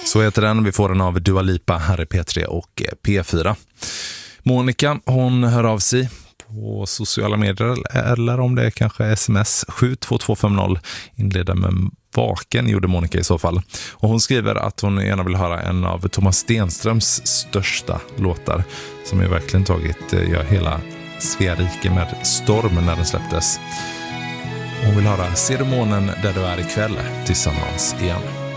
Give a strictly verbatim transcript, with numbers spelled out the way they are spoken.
Så heter den. Vi får den av Dua Lipa här i P tre och P fyra. Monica, hon hör av sig på sociala medier eller om det är kanske sms sju två två fem noll inleder med vaken, gjorde Monica i så fall. Och hon skriver att hon gärna vill höra en av Thomas Stenströms största låtar som ju verkligen tagit ja, hela Sverige med storm när den släpptes. Hon vill höra Ser du månen där du är ikväll tillsammans igen.